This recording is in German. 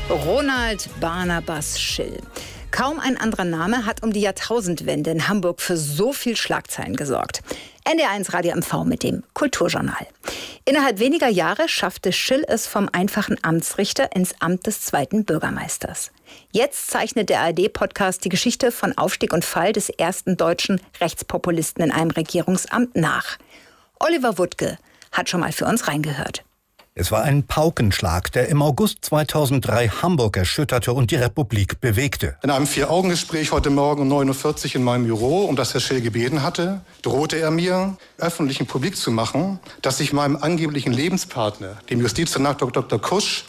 Ronald Barnabas Schill. Kaum ein anderer Name hat um die Jahrtausendwende in Hamburg für so viel Schlagzeilen gesorgt. NDR1 Radio MV mit dem Kulturjournal. Innerhalb weniger Jahre schaffte Schill es vom einfachen Amtsrichter ins Amt des zweiten Bürgermeisters. Jetzt zeichnet der ARD-Podcast die Geschichte von Aufstieg und Fall des ersten deutschen Rechtspopulisten in einem Regierungsamt nach. Oliver Wuttke hat schon mal für uns reingehört. Es war ein Paukenschlag, der im August 2003 Hamburg erschütterte und die Republik bewegte. In einem 4-Augen-Gespräch heute Morgen um 9.40 Uhr in meinem Büro, um das Herr Schill gebeten hatte, drohte er mir, öffentlich und publik zu machen, dass ich meinem angeblichen Lebenspartner, dem Justizsenator Dr. Kusch,